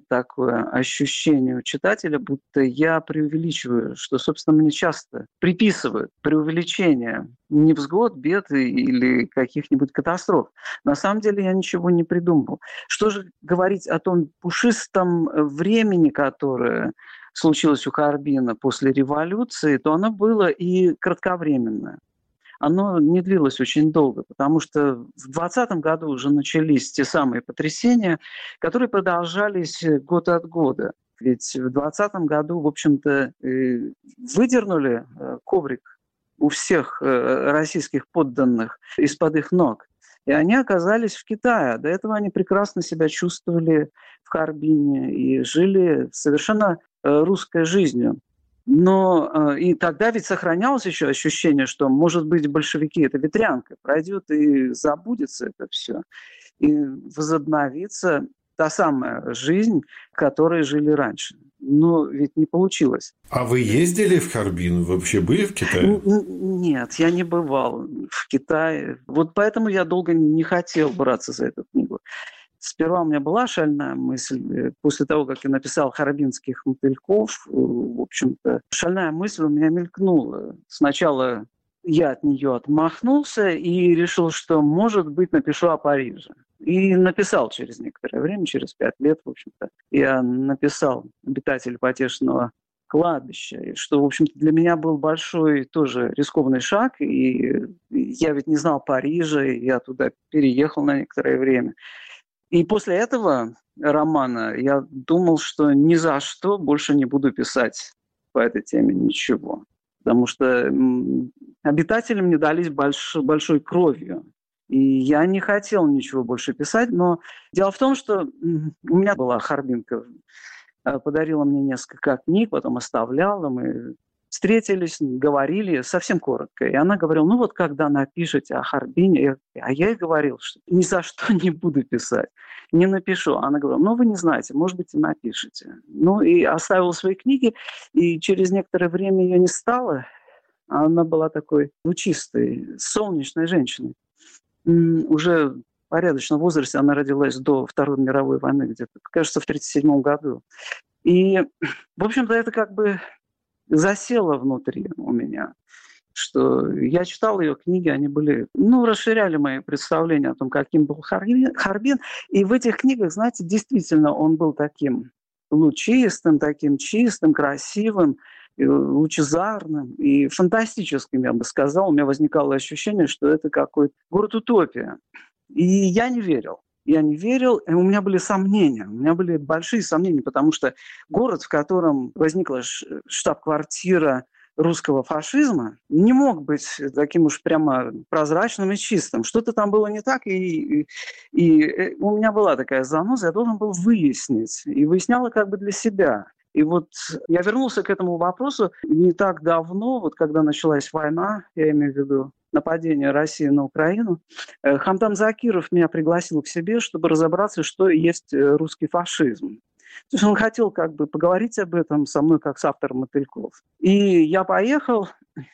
такое ощущение у читателя, будто я преувеличиваю, что, собственно, мне часто приписывают преувеличение невзгод, бед или каких-нибудь катастроф. На самом деле я ничего не придумал. Что же говорить о том пушистом времени, которое случилось у Харбина после революции, то оно было и кратковременное. Оно не длилось очень долго, потому что в 2020 году уже начались те самые потрясения, которые продолжались год от года. Ведь в 2020 году, в общем-то, выдернули коврик у всех российских подданных из-под их ног. И они оказались в Китае. До этого они прекрасно себя чувствовали в Харбине и жили совершенно русской жизнью. Но и тогда ведь сохранялось еще ощущение, что, может быть, большевики – это ветрянка, пройдет и забудется это все. И возобновится та самая жизнь, которой жили раньше. Но ведь не получилось. А вы ездили в Харбин? Вы вообще были в Китае? Нет, я не бывал в Китае. Вот поэтому я долго не хотел браться за эту книгу. Сперва у меня была шальная мысль, после того, как я написал «Харбинских мотыльков», в общем-то, шальная мысль у меня мелькнула. Сначала я от нее отмахнулся и решил, что, может быть, напишу о Париже. И написал через некоторое время, через 5 лет, в общем-то. Я написал «Обитатель потешного кладбища», что, в общем-то, для меня был большой тоже рискованный шаг. И я ведь не знал Парижа, и я туда переехал на некоторое время. И после этого романа я думал, что ни за что больше не буду писать по этой теме ничего. Потому что обитатели мне дались большой кровью. И я не хотел ничего больше писать. Но дело в том, что у меня была Харбинка, подарила мне несколько книг, потом оставляла. Мы встретились, говорили совсем коротко. И она говорила, ну вот когда напишете о Харбине, а я ей говорил, что ни за что не буду писать, не напишу. Она говорила, ну вы не знаете, может быть и напишете. Ну и оставила свои книги, и через некоторое время ее не стало. Она была такой лучистой, солнечной женщиной. Уже в порядочном возрасте, она родилась до Второй мировой войны, где-то, кажется, в 1937 году. И, в общем-то, это как бы засело внутри у меня, что я читал ее книги, они были, расширяли мои представления о том, каким был Харбин. И в этих книгах, знаете, действительно он был таким лучистым, таким чистым, красивым, лучезарным и фантастическим, я бы сказал. У меня возникало ощущение, что это какой-то город-утопия. И я не верил. Я не верил, и у меня были сомнения. У меня были большие сомнения, потому что город, в котором возникла штаб-квартира русского фашизма, не мог быть таким уж прямо прозрачным и чистым. Что-то там было не так, и у меня была такая заноза, я должен был выяснить. И выясняла как бы для себя. И вот я вернулся к этому вопросу не так давно, вот когда началась война, я имею в виду нападение России на Украину, Хамдам Закиров меня пригласил к себе, чтобы разобраться, что есть русский фашизм. То есть он хотел как бы поговорить об этом со мной, как с автором «Мотыльков». И я поехал,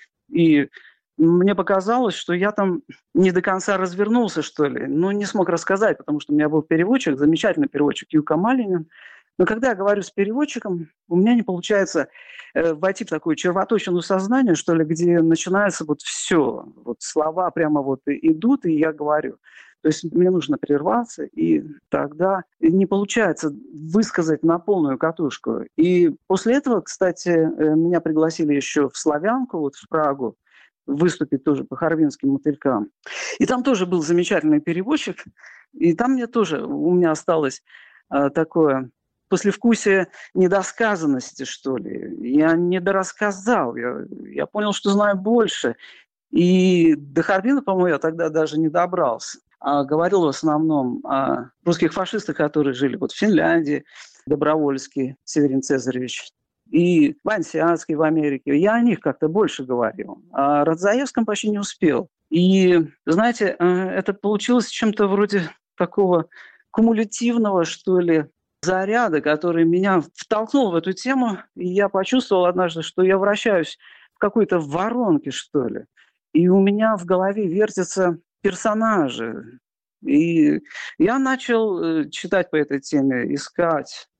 и мне показалось, что я там не до конца развернулся, что ли. Не смог рассказать, потому что у меня был переводчик, замечательный переводчик Юка Малинин. Но когда я говорю с переводчиком, у меня не получается войти в такую червоточину сознания, что ли, где начинается вот все. Вот слова прямо вот идут, и я говорю. То есть мне нужно прерваться, и тогда не получается высказать на полную катушку. И после этого, кстати, меня пригласили еще в Славянку, вот в Прагу, выступить тоже по харбинским мотылькам. И там тоже был замечательный переводчик, и там у меня осталось такое послевкусие недосказанности, что ли. Я недорассказал, я понял, что знаю больше. И до Харбина, по-моему, я тогда даже не добрался. А говорил в основном о русских фашистах, которые жили вот в Финляндии, Добровольский Северин Цезаревич, и Вансианский в Америке. Я о них как-то больше говорил. А о Радзаевском почти не успел. И, знаете, это получилось чем-то вроде такого кумулятивного, что ли, заряда, который меня втолкнул в эту тему, и я почувствовал однажды, что я вращаюсь в какой-то воронке, что ли. И у меня в голове вертятся персонажи. И я начал читать по этой теме, искать